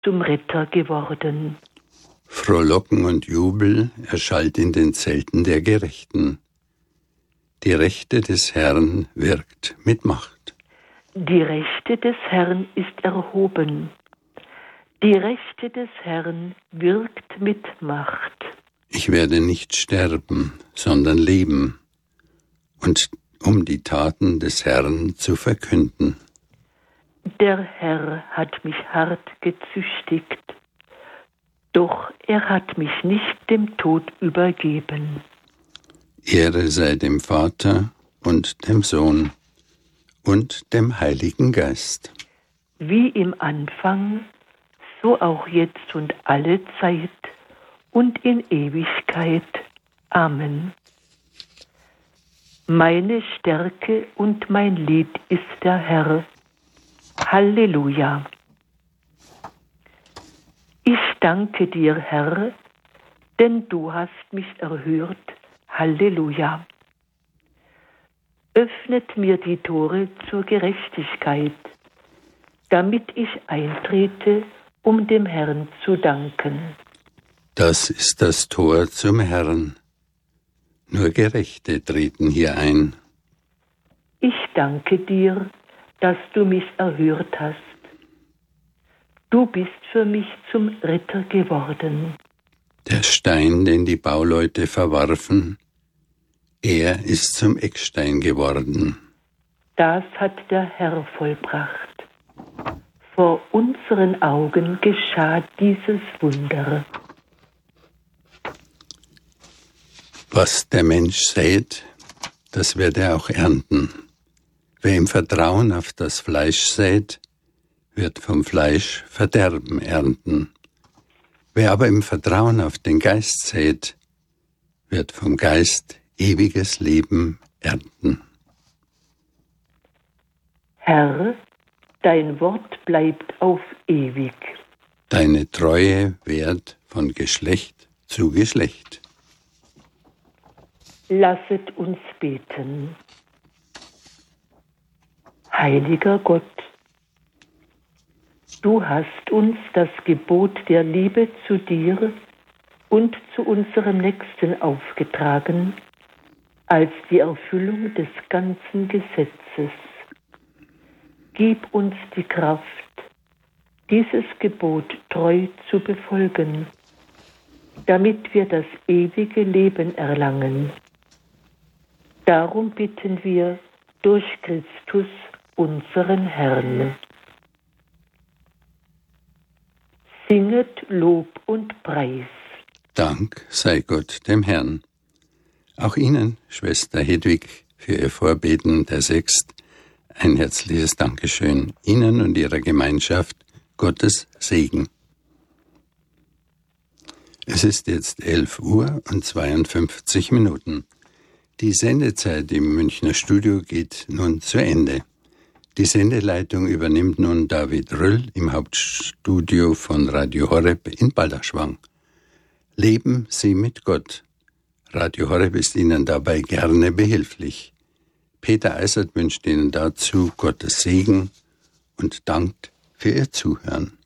zum Retter geworden. Frohlocken und Jubel erschallt in den Zelten der Gerechten. Die Rechte des Herrn wirkt mit Macht. Die Rechte des Herrn ist erhoben. Die Rechte des Herrn wirkt mit Macht. Ich werde nicht sterben, sondern leben, und um die Taten des Herrn zu verkünden. Der Herr hat mich hart gezüchtigt, doch er hat mich nicht dem Tod übergeben. Ehre sei dem Vater und dem Sohn und dem Heiligen Geist. Wie im Anfang, so auch jetzt und alle Zeit und in Ewigkeit. Amen. Meine Stärke und mein Lied ist der Herr. Halleluja. Ich danke dir, Herr, denn du hast mich erhört. Halleluja. Öffnet mir die Tore zur Gerechtigkeit, damit ich eintrete, um dem Herrn zu danken. Das ist das Tor zum Herrn. Nur Gerechte treten hier ein. Ich danke dir, dass du mich erhört hast. Du bist für mich zum Ritter geworden. Der Stein, den die Bauleute verwarfen, er ist zum Eckstein geworden. Das hat der Herr vollbracht. Vor unseren Augen geschah dieses Wunder. Was der Mensch sät, das wird er auch ernten. Wer im Vertrauen auf das Fleisch sät, wird vom Fleisch Verderben ernten. Wer aber im Vertrauen auf den Geist sät, wird vom Geist ewiges Leben ernten. Herr, dein Wort bleibt auf ewig. Deine Treue währt von Geschlecht zu Geschlecht. Lasset uns beten. Heiliger Gott, du hast uns das Gebot der Liebe zu dir und zu unserem Nächsten aufgetragen, als die Erfüllung des ganzen Gesetzes. Gib uns die Kraft, dieses Gebot treu zu befolgen, damit wir das ewige Leben erlangen. Darum bitten wir durch Christus, unseren Herrn. Singet Lob und Preis. Dank sei Gott dem Herrn. Auch Ihnen, Schwester Hedwig, für Ihr Vorbeten der Sext, ein herzliches Dankeschön. Ihnen und Ihrer Gemeinschaft Gottes Segen. Es ist jetzt 11:52 Die Sendezeit im Münchner Studio geht nun zu Ende. Die Sendeleitung übernimmt nun David Röll im Hauptstudio von Radio Horeb in Balderschwang. Leben Sie mit Gott. Radio Horeb ist Ihnen dabei gerne behilflich. Peter Eisert wünscht Ihnen dazu Gottes Segen und dankt für Ihr Zuhören.